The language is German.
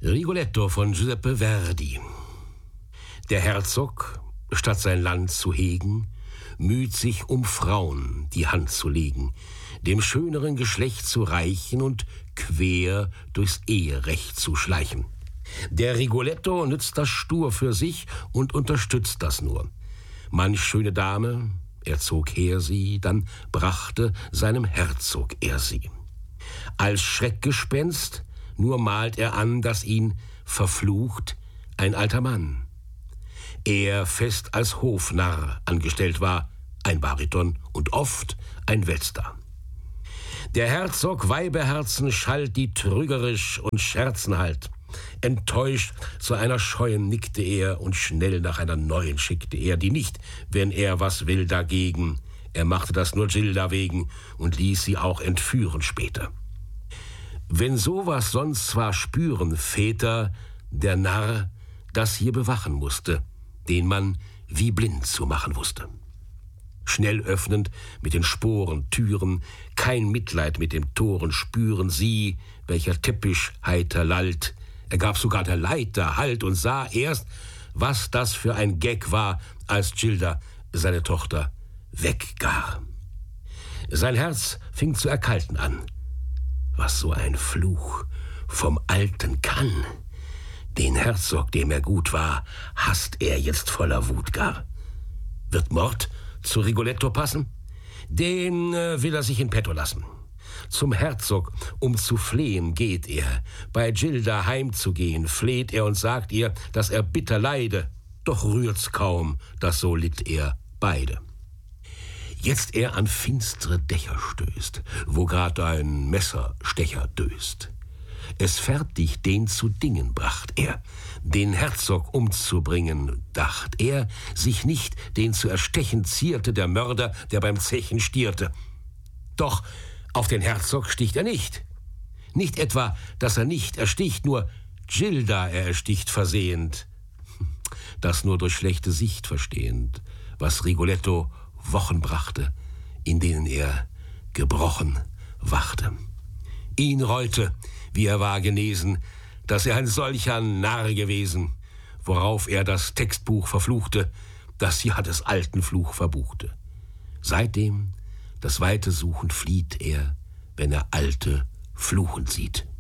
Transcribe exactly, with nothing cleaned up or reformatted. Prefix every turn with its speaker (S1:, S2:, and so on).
S1: Rigoletto von Giuseppe Verdi. Der Herzog, statt sein Land zu hegen, müht sich, um Frauen die Hand zu legen, dem schöneren Geschlecht zu reichen und quer durchs Eherecht zu schleichen. Der Rigoletto nützt das stur für sich und unterstützt das nur. Manch schöne Dame, er zog her sie, dann brachte seinem Herzog er sie. Als Schreckgespenst nur malt er an, dass ihn verflucht ein alter Mann. Er fest als Hofnarr angestellt war, ein Bariton und oft ein Weltstar. Der Herzog Weiberherzen schalt, die trügerisch und Scherzen halt. Enttäuscht zu einer scheuen nickte er, und schnell nach einer neuen schickte er, die nicht, wenn er was will, dagegen. Er machte das nur Gilda wegen und ließ sie auch entführen später. Wenn sowas sonst zwar spüren Väter, der Narr, das hier bewachen musste, den man wie blind zu machen wusste. Schnell öffnend mit den Sporen Türen, kein Mitleid mit dem Toren spüren sie, welcher Teppich heiter lallt. Er gab sogar der Leiter Halt und sah erst, was das für ein Gag war, als Gilda seine Tochter weggar. Sein Herz fing zu erkalten an. Was so ein Fluch vom Alten kann. Den Herzog, dem er gut war, hasst er jetzt voller Wut gar. Wird Mord zu Rigoletto passen? Den äh, will er sich in petto lassen. Zum Herzog, um zu flehen, geht er. Bei Gilda heimzugehen, fleht er und sagt ihr, dass er bitter leide. Doch rührt's kaum, dass so litt er beide. Jetzt er an finstere Dächer stößt, wo grad ein Messerstecher döst. Es fertig den zu Dingen bracht er, den Herzog umzubringen, dacht er, sich nicht, den zu erstechen zierte der Mörder, der beim Zechen stierte. Doch auf den Herzog sticht er nicht. Nicht etwa, dass er nicht ersticht, nur Gilda er ersticht versehend. Das nur durch schlechte Sicht verstehend, was Rigoletto Wochen brachte, in denen er gebrochen wachte. Ihn reute, wie er war genesen, dass er ein solcher Narr gewesen, worauf er das Textbuch verfluchte, das ja des alten Fluch verbuchte. Seitdem das weite Suchen flieht er, wenn er alte fluchend sieht.